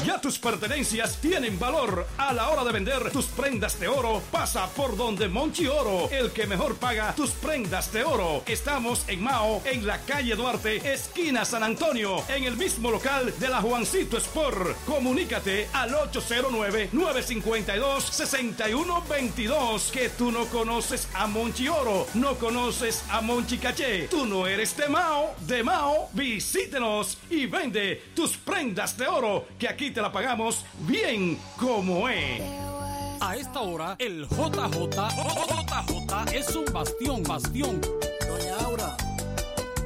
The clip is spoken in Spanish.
Ya tus pertenencias tienen valor. A la hora de vender tus prendas de oro, pasa por donde Monchi Oro, el que mejor paga tus prendas de oro. Estamos en Mao, en la calle Duarte, esquina San Antonio, en el mismo local de la Juancito Sport. Comunícate al 809-952-6122. Que tú no conoces a Monchi Oro, no conoces a Monchi Caché. Tú no eres de Mao, visítenos y vende tus prendas de oro, que aquí te la pagamos bien como es. A esta hora, el JJ es un bastión